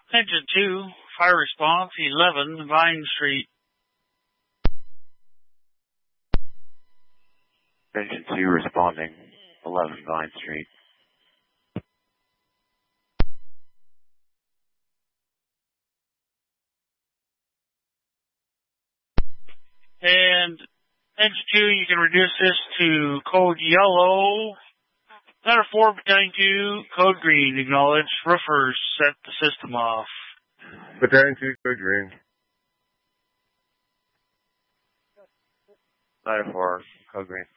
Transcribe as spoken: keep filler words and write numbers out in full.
Engine two, fire response, eleven Vine Street. Engine two responding, eleven Vine Street. And Engine two, you can reduce this to code yellow. Number four, Battalion two, code green. Acknowledge. Roofers, set the system off. Battalion two, code green. Nine four, code green.